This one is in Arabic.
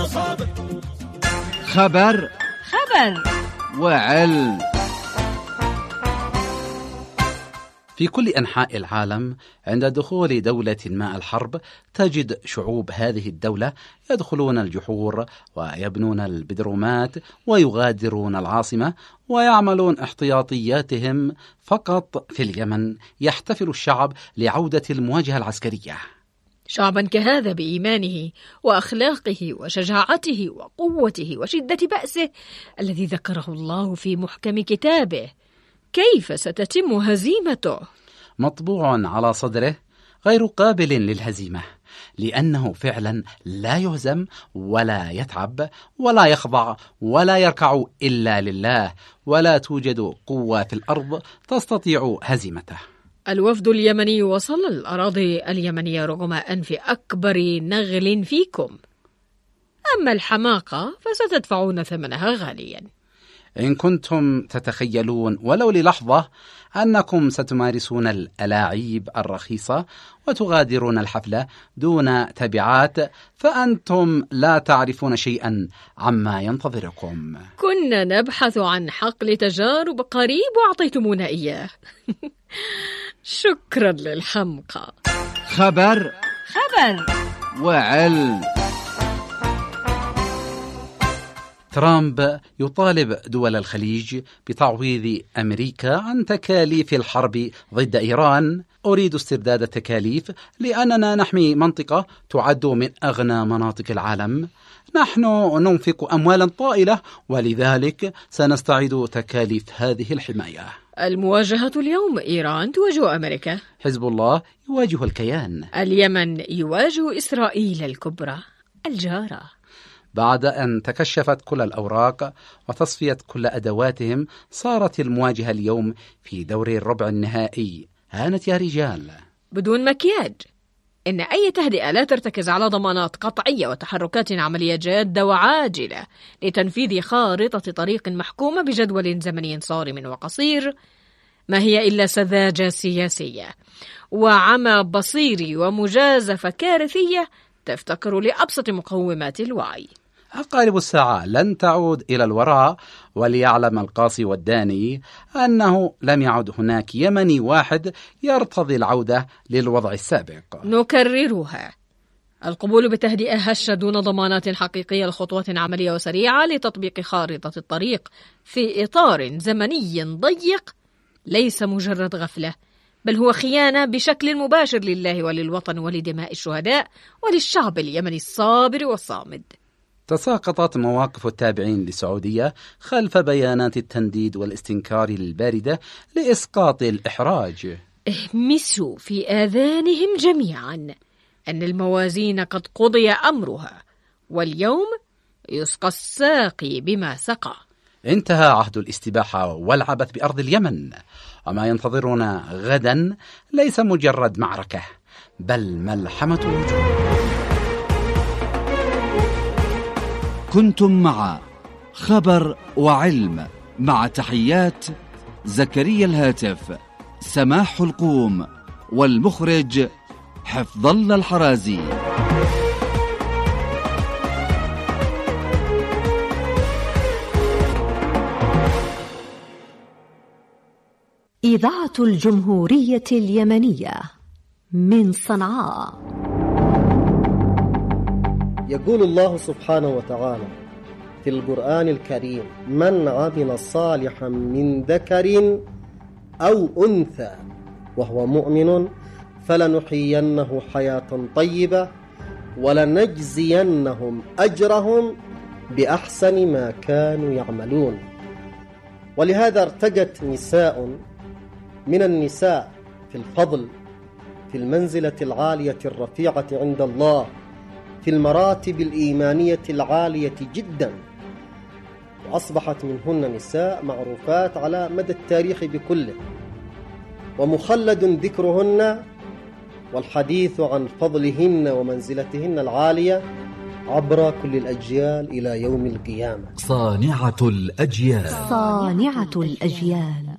خبر وعلم. في كل أنحاء العالم عند دخول دولة ما الحرب تجد شعوب هذه الدولة يدخلون الجحور ويبنون البدرومات ويغادرون العاصمة ويعملون احتياطياتهم. فقط في اليمن يحتفل الشعب لعودة المواجهة العسكرية. شعبا كهذا بإيمانه وأخلاقه وشجاعته وقوته وشدة بأسه الذي ذكره الله في محكم كتابه، كيف ستتم هزيمته؟ مطبوع على صدره غير قابل للهزيمة، لأنه فعلا لا يهزم ولا يتعب ولا يخضع ولا يركع إلا لله، ولا توجد قوة في الأرض تستطيع هزيمته. الوفد اليمني وصل الأراضي اليمنية رغم أنف أكبر نغل فيكم، أما الحماقة فستدفعون ثمنها غاليا. إن كنتم تتخيلون ولو للحظة أنكم ستمارسون الألاعيب الرخيصة وتغادرون الحفلة دون تبعات، فأنتم لا تعرفون شيئا عما ينتظركم. كنا نبحث عن حقل تجارب قريب وأعطيتمونا إياه. شكرا للحمقى. خبر وعلم. ترامب يطالب دول الخليج بتعويض أمريكا عن تكاليف الحرب ضد إيران. أريد استرداد التكاليف لأننا نحمي منطقة تعد من أغنى مناطق العالم. نحن ننفق أموالا طائلة ولذلك سنستعيد تكاليف هذه الحماية. المواجهة اليوم، إيران تواجه أمريكا، حزب الله يواجه الكيان، اليمن يواجه إسرائيل الكبرى الجارة. بعد أن تكشفت كل الأوراق وتصفيت كل أدواتهم، صارت المواجهة اليوم في دور الربع النهائي. هانت يا رجال. بدون مكياج، إن أي تهدئة لا ترتكز على ضمانات قطعية وتحركات عملية جادة وعاجلة لتنفيذ خارطة طريق محكومة بجدول زمني صارم وقصير، ما هي إلا سذاجة سياسية وعمى بصيري ومجازفة كارثية تفتقر لأبسط مقومات الوعي. عقارب الساعة لن تعود إلى الوراء، وليعلم القاصي والداني أنه لم يعد هناك يمني واحد يرتضي العودة للوضع السابق. نكررها: القبول بتهدئة هشة دون ضمانات حقيقية لخطوات عملية وسريعة لتطبيق خارطة الطريق في إطار زمني ضيق ليس مجرد غفلة، بل هو خيانة بشكل مباشر لله وللوطن ولدماء الشهداء وللشعب اليمني الصابر والصامد. تساقطت مواقف التابعين للسعودية خلف بيانات التنديد والاستنكار الباردة لإسقاط الإحراج. اهمسوا في آذانهم جميعا أن الموازين قد قضي أمرها، واليوم يسقى الساقي بما سقى. انتهى عهد الاستباحة والعبث بأرض اليمن، وما ينتظرنا غدا ليس مجرد معركة بل ملحمة وجود. كنتم مع خبر وعلم، مع تحيات زكريا الهاتف، سماح القوم، والمخرج حفظ الله الحرازي. إذاعة الجمهورية اليمنية من صنعاء. يقول الله سبحانه وتعالى في القرآن الكريم: من عمل صالحا من ذكر أو أنثى وهو مؤمن فلنحيينه حياة طيبة ولنجزينهم أجرهم بأحسن ما كانوا يعملون. ولهذا ارتقت نساء من النساء في الفضل، في المنزلة العالية الرفيعة عند الله، في المراتب الإيمانية العالية جدا، وأصبحت منهن نساء معروفات على مدى التاريخ بكله، ومخلد ذكرهن والحديث عن فضلهن ومنزلتهن العالية عبر كل الأجيال إلى يوم القيامة. صانعة الأجيال.